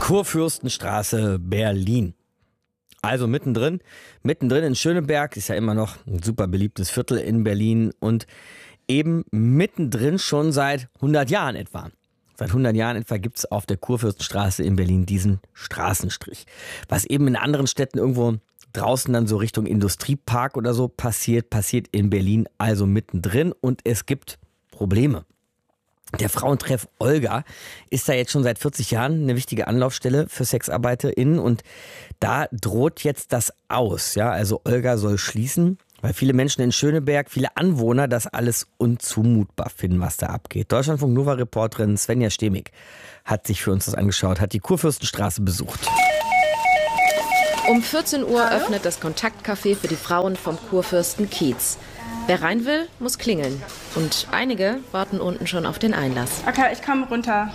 Kurfürstenstraße, Berlin. Also mittendrin in Schöneberg, ist ja immer noch ein super beliebtes Viertel in Berlin und eben mittendrin schon seit 100 Jahren etwa. Seit 100 Jahren etwa gibt es auf der Kurfürstenstraße in Berlin diesen Straßenstrich. Was eben in anderen Städten irgendwo draußen dann so Richtung Industriepark oder so passiert in Berlin also mittendrin und es gibt Probleme. Der Frauentreff Olga ist da jetzt schon seit 40 Jahren eine wichtige Anlaufstelle für SexarbeiterInnen und da droht jetzt das aus. Ja, also Olga soll schließen, weil viele Menschen in Schöneberg, viele Anwohner das alles unzumutbar finden, was da abgeht. Deutschlandfunk Nova-Reporterin Svenja Stemig hat sich für uns das angeschaut, hat die Kurfürstenstraße besucht. Um 14 Uhr öffnet das Kontaktcafé für die Frauen vom Kurfürstenkiez. Wer rein will, muss klingeln. Und einige warten unten schon auf den Einlass. Okay, ich komme runter.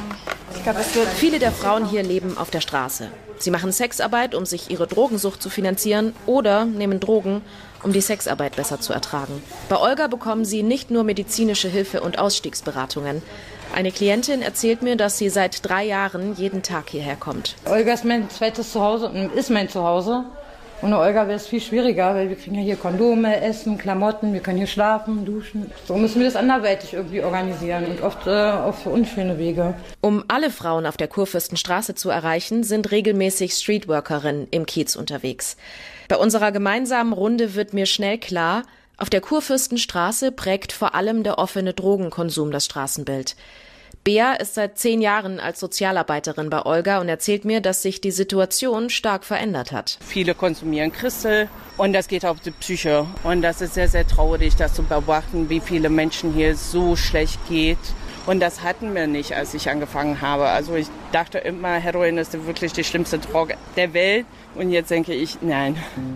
Ich glaube, es wird... Viele der Frauen hier leben auf der Straße. Sie machen Sexarbeit, um sich ihre Drogensucht zu finanzieren oder nehmen Drogen, um die Sexarbeit besser zu ertragen. Bei Olga bekommen sie nicht nur medizinische Hilfe und Ausstiegsberatungen. Eine Klientin erzählt mir, dass sie seit 3 Jahren jeden Tag hierher kommt. Olga ist mein zweites Zuhause und ist mein Zuhause. Ohne Olga wäre es viel schwieriger, weil wir kriegen ja hier Kondome, Essen, Klamotten, wir können hier schlafen, duschen. So müssen wir das anderweitig irgendwie organisieren und oft auf unschöne Wege. Um alle Frauen auf der Kurfürstenstraße zu erreichen, sind regelmäßig Streetworkerinnen im Kiez unterwegs. Bei unserer gemeinsamen Runde wird mir schnell klar, auf der Kurfürstenstraße prägt vor allem der offene Drogenkonsum das Straßenbild. Bea ist seit 10 Jahren als Sozialarbeiterin bei Olga und erzählt mir, dass sich die Situation stark verändert hat. Viele konsumieren Crystal und das geht auf die Psyche. Und das ist sehr, sehr traurig, das zu beobachten, wie viele Menschen hier so schlecht geht. Und das hatten wir nicht, als ich angefangen habe. Also ich dachte immer, Heroin ist wirklich die schlimmste Droge der Welt. Und jetzt denke ich, nein.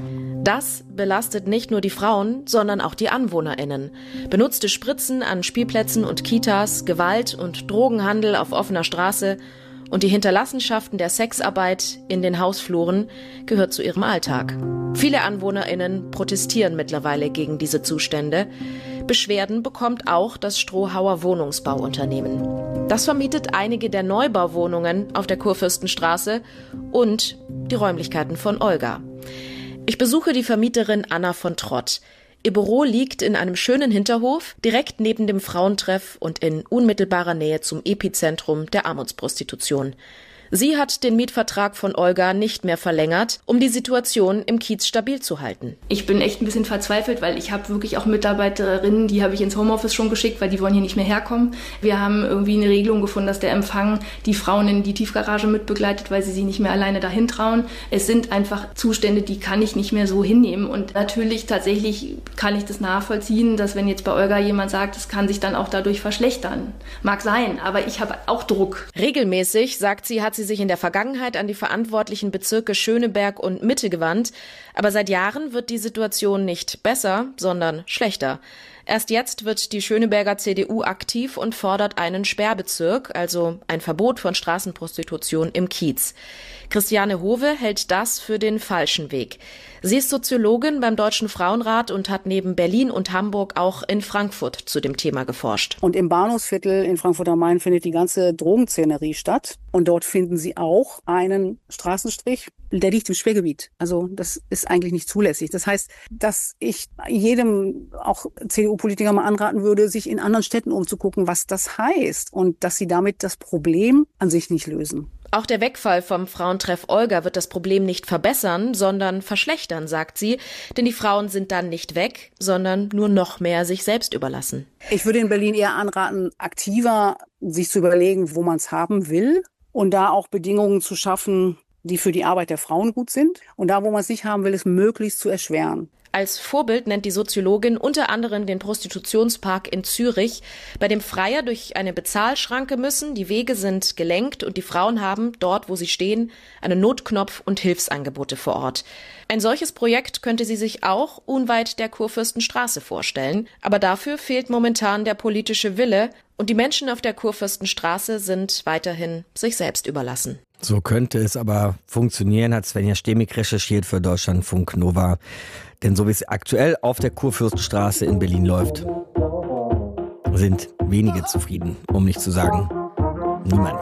Das belastet nicht nur die Frauen, sondern auch die AnwohnerInnen. Benutzte Spritzen an Spielplätzen und Kitas, Gewalt und Drogenhandel auf offener Straße und die Hinterlassenschaften der Sexarbeit in den Hausfluren gehört zu ihrem Alltag. Viele AnwohnerInnen protestieren mittlerweile gegen diese Zustände. Beschwerden bekommt auch das Strohauer Wohnungsbauunternehmen. Das vermietet einige der Neubauwohnungen auf der Kurfürstenstraße und die Räumlichkeiten von Olga. Ich besuche die Vermieterin Anna von Trott. Ihr Büro liegt in einem schönen Hinterhof, direkt neben dem Frauentreff und in unmittelbarer Nähe zum Epizentrum der Armutsprostitution. Sie hat den Mietvertrag von Olga nicht mehr verlängert, um die Situation im Kiez stabil zu halten. Ich bin echt ein bisschen verzweifelt, weil ich habe wirklich auch Mitarbeiterinnen, die habe ich ins Homeoffice schon geschickt, weil die wollen hier nicht mehr herkommen. Wir haben irgendwie eine Regelung gefunden, dass der Empfang die Frauen in die Tiefgarage mitbegleitet, weil sie sich nicht mehr alleine dahin trauen. Es sind einfach Zustände, die kann ich nicht mehr so hinnehmen. Und natürlich tatsächlich kann ich das nachvollziehen, dass wenn jetzt bei Olga jemand sagt, es kann sich dann auch dadurch verschlechtern. Mag sein, aber ich habe auch Druck. Regelmäßig, sagt sie, hat sie sich in der Vergangenheit an die verantwortlichen Bezirke Schöneberg und Mitte gewandt. Aber seit Jahren wird die Situation nicht besser, sondern schlechter. Erst jetzt wird die Schöneberger CDU aktiv und fordert einen Sperrbezirk, also ein Verbot von Straßenprostitution im Kiez. Christiane Hove hält das für den falschen Weg. Sie ist Soziologin beim Deutschen Frauenrat und hat neben Berlin und Hamburg auch in Frankfurt zu dem Thema geforscht. Und im Bahnhofsviertel in Frankfurt am Main findet die ganze Drogenszenerie statt. Und dort finden Sie auch einen Straßenstrich, der liegt im Sperrgebiet. Also das ist eigentlich nicht zulässig. Das heißt, dass ich jedem, auch CDU-Politiker, mal anraten würde, sich in anderen Städten umzugucken, was das heißt. Und dass sie damit das Problem an sich nicht lösen. Auch der Wegfall vom Frauentreff Olga wird das Problem nicht verbessern, sondern verschlechtern, sagt sie. Denn die Frauen sind dann nicht weg, sondern nur noch mehr sich selbst überlassen. Ich würde in Berlin eher anraten, aktiver sich zu überlegen, wo man es haben will. Und da auch Bedingungen zu schaffen, die für die Arbeit der Frauen gut sind. Und da, wo man es nicht haben will, es möglichst zu erschweren. Als Vorbild nennt die Soziologin unter anderem den Prostitutionspark in Zürich, bei dem Freier durch eine Bezahlschranke müssen, die Wege sind gelenkt und die Frauen haben, dort wo sie stehen, einen Notknopf und Hilfsangebote vor Ort. Ein solches Projekt könnte sie sich auch unweit der Kurfürstenstraße vorstellen, aber dafür fehlt momentan der politische Wille und die Menschen auf der Kurfürstenstraße sind weiterhin sich selbst überlassen. So könnte es aber funktionieren, hat Svenja Stemig recherchiert für Deutschlandfunk Nova. Denn so wie es aktuell auf der Kurfürstenstraße in Berlin läuft, sind wenige zufrieden, um nicht zu sagen niemand.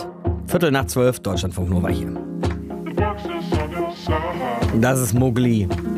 12:15, Deutschlandfunk Nova hier. Das ist Mowgli.